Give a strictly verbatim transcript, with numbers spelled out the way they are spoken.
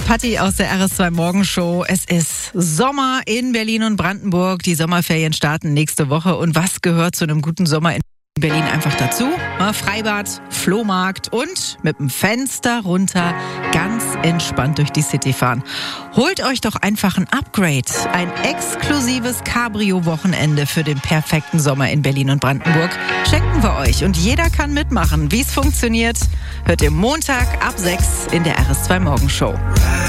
Patti aus der R S zwei Morgenshow. Es ist Sommer in Berlin und Brandenburg. Die Sommerferien starten nächste Woche. Und was gehört zu einem guten Sommer in Berlin einfach dazu? Freibad, Flohmarkt und mit dem Fenster runter ganz entspannt durch die City fahren. Holt euch doch einfach ein Upgrade. Ein exklusives Cabrio-Wochenende für den perfekten Sommer in Berlin und Brandenburg schenken wir euch. Und jeder kann mitmachen. Wie es funktioniert, hört ihr Montag ab sechs in der R S zwei Morgenshow.